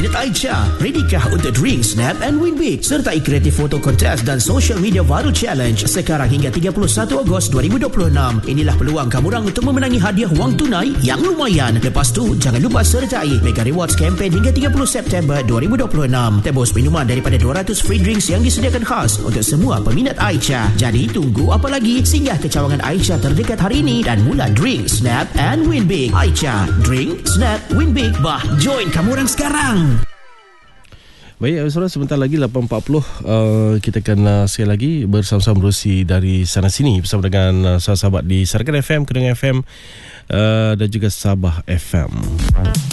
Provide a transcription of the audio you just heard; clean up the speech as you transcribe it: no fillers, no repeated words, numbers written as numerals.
peminat Aicha, redikah untuk drink, snap and win big? Sertai kreatif foto kontes dan social media viral challenge sekarang hingga 31 Ogos 2026. Inilah peluang kamu orang untuk memenangi hadiah wang tunai yang lumayan. Lepas tu, jangan lupa sertai Mega Rewards campaign hingga 30 September 2026. Tebus minuman daripada 200 free drinks yang disediakan khas untuk semua peminat Aicha. Jadi tunggu apa lagi? Singgah ke cawangan Aicha terdekat hari ini dan mula drink, snap and win big. Aicha, drink, snap, win big. Bah, join kamu orang sekarang. Baik, saudara, sebentar lagi 8.40 kita akan sekali lagi bersama-sama berusi dari sana sini bersama dengan sahabat-sahabat di Sarakan FM, Kedengar FM dan juga Sabah FM.